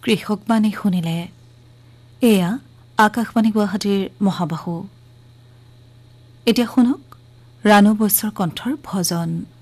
কৃষকবাণী শুনিলে। এয়া আকাশবাণী গুৱাহাটীৰ মহাবাহু। এতিয়া শুনক ৰাণু বৈশ্যৰ কণ্ঠৰ ভজন।